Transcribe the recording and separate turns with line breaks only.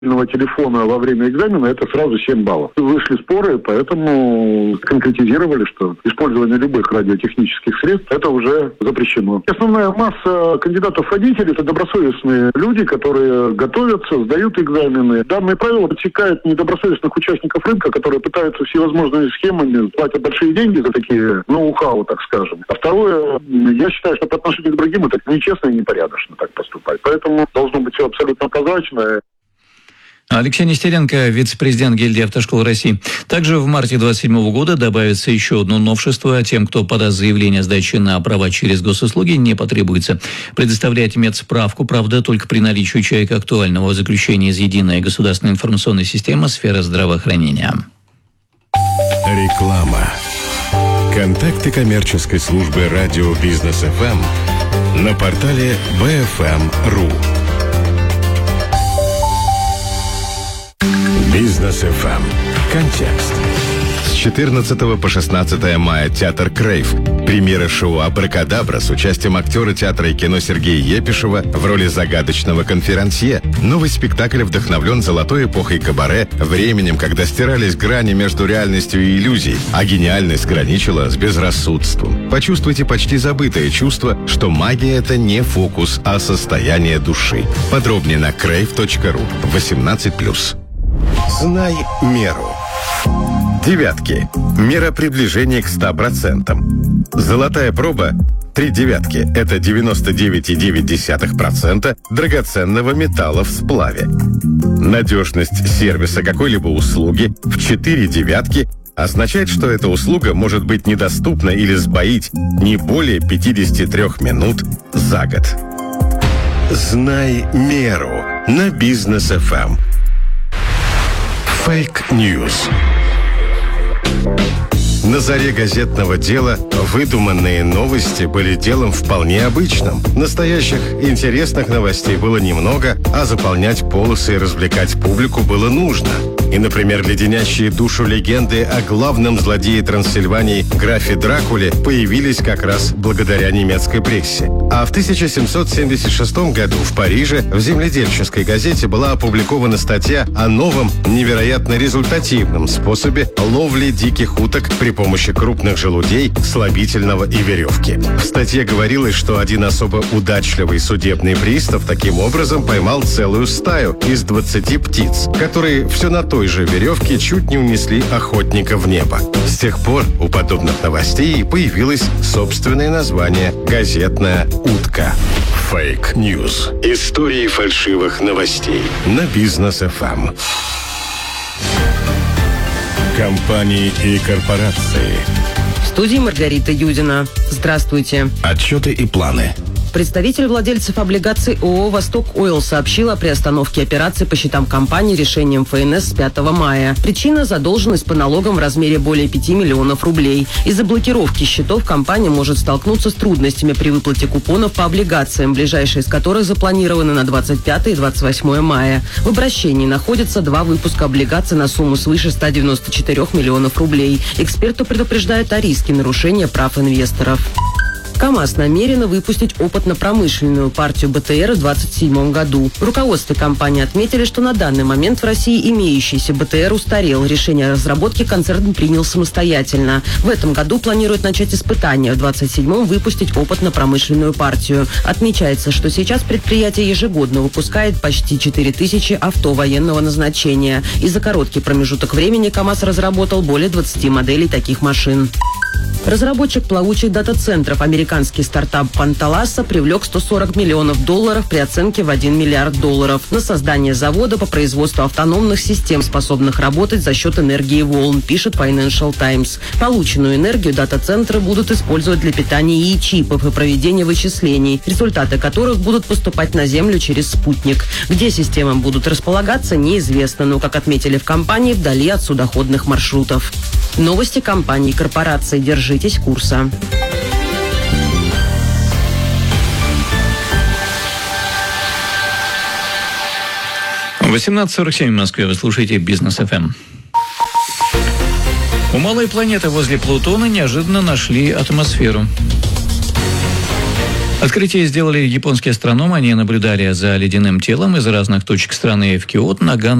телефона во время экзамена, это сразу 7 баллов. Вышли споры, поэтому конкретизировали, что использование любых радиотехнических средств это уже запрещено. Основная масса кандидатов-водителей это добросовестные люди, которые готовятся, сдают экзамены. Данные правила отсекают недобросовестных участников рынка, которые пытаются всевозможными схемами платят большие деньги за такие ноу-хау, так скажем. А второе, я считаю, что по отношению к другим это нечестно и непорядочно так поступать. Поэтому должно быть все абсолютно прозрачно.
Алексей Нестеренко, вице-президент гильдии автошкол России. Также в марте 2027 года добавится еще одно новшество. Тем, кто подаст заявление о сдаче на права через госуслуги, не потребуется предоставлять медсправку, правда, только при наличии у человека актуального заключения из единой государственной информационной системы сферы здравоохранения.
Реклама. Контакты коммерческой службы радио Бизнес ФМ на портале bfm.ru. Бизнес ФМ. Контекст. С 14 по 16 мая театр «Крейв». Премьера шоу «Абракадабра» с участием актера театра и кино Сергея Епишева в роли загадочного конферансье. Новый спектакль вдохновлен золотой эпохой кабаре, временем, когда стирались грани между реальностью и иллюзией, а гениальность граничила с безрассудством. Почувствуйте почти забытое чувство, что магия — это не фокус, а состояние души. Подробнее на crave.ru. 18+. Знай меру. Девятки. Мера приближения к 100%. Золотая проба 3 девятки – это 99,9% драгоценного металла в сплаве. Надежность сервиса какой-либо услуги в 4 девятки означает, что эта услуга может быть недоступна или сбоить не более 53 минут за год. Знай меру на Бизнес ФМ. Фейк-ньюс. На заре газетного дела выдуманные новости были делом вполне обычным. Настоящих интересных новостей было немного, а заполнять полосы и развлекать публику было нужно. И, например, леденящие душу легенды о главном злодее Трансильвании графе Дракуле появились как раз благодаря немецкой прессе. А в 1776 году в Париже в земледельческой газете была опубликована статья о новом, невероятно результативном способе ловли диких уток при помощи крупных желудей, слабительного и веревки. В статье говорилось, что один особо удачливый судебный пристав таким образом поймал целую стаю из 20 птиц, которые все на той же веревке чуть не унесли охотника в небо. С тех пор у подобных новостей появилось собственное название «Газетная утка». Фейк-ньюс. Истории фальшивых новостей на Бизнес ФМ. Компании и корпорации.
В студии Маргарита Юдина. Здравствуйте.
Отчеты и планы.
Представитель владельцев облигаций ООО «Восток Ойл» сообщил о приостановке операций по счетам компании решением ФНС с 5 мая. Причина – задолженность по налогам в размере более 5 миллионов рублей. Из-за блокировки счетов компания может столкнуться с трудностями при выплате купонов по облигациям, ближайшие из которых запланированы на 25 и 28 мая. В обращении находятся 2 выпуска облигаций на сумму свыше 194 миллионов рублей. Эксперты предупреждают о риске нарушения прав инвесторов. КАМАЗ намерена выпустить опытно-промышленную партию БТР в 2027 году. В руководстве компании отметили, что на данный момент в России имеющийся БТР устарел. Решение о разработке концерн принял самостоятельно. В этом году планируют начать испытания, в 2027-м выпустить опытно-промышленную партию. Отмечается, что сейчас предприятие ежегодно выпускает почти 4000 авто военного назначения. И за короткий промежуток времени КАМАЗ разработал более 20 моделей таких машин. Разработчик плавучих дата-центров, американский стартап Панталаса, привлек $140 миллионов при оценке в $1 миллиард на создание завода по производству автономных систем, способных работать за счет энергии волн, пишет Financial Times. Полученную энергию дата-центры будут использовать для питания ИИ-чипов и проведения вычислений, результаты которых будут поступать на Землю через спутник. Где системы будут располагаться, неизвестно, но, как отметили в компании, вдали от судоходных маршрутов. Новости компаний и корпораций. Держитесь курса.
В 18:47 в Москве вы слушаете Бизнес ФМ. У малой планеты возле Плутона неожиданно нашли атмосферу. Открытие сделали японские астрономы. Они наблюдали за ледяным телом из разных точек страны в Киото, Нагано,